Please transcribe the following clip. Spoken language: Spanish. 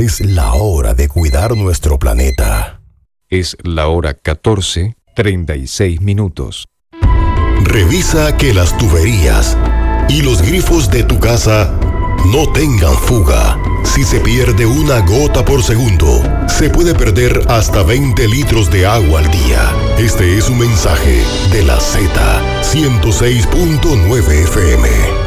Es la hora de cuidar nuestro planeta. Es la hora 14:36. Revisa que las tuberías y los grifos de tu casa no tengan fuga. Si se pierde una gota por segundo, se puede perder hasta 20 litros de agua al día. Este es un mensaje de la Z 106.9 FM.